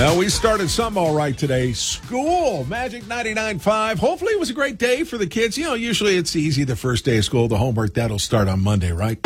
Well, we started some all right today. School, Magic 99.5. Hopefully it was a great day for the kids. You know, usually it's easy the first day of school. The homework, that'll start on Monday, right?